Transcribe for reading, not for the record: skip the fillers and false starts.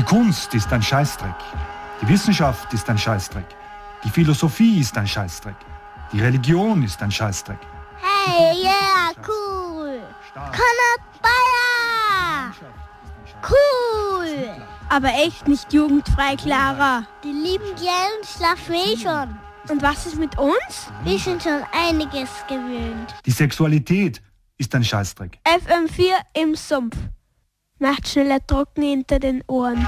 Kunst ist ein Scheißdreck. Die Wissenschaft ist ein Scheißdreck. Die Philosophie ist ein Scheißdreck. Die Religion ist ein Scheißdreck. Hey, yeah, cool. Kanabaya. Cool. Aber echt nicht jugendfrei, Clara. Die lieben gern und schlafen schon. Und was ist mit uns? Wir sind schon einiges gewöhnt. Die Sexualität ist ein Scheißdreck. FM4 im Sumpf. Macht schneller trocken hinter den Ohren.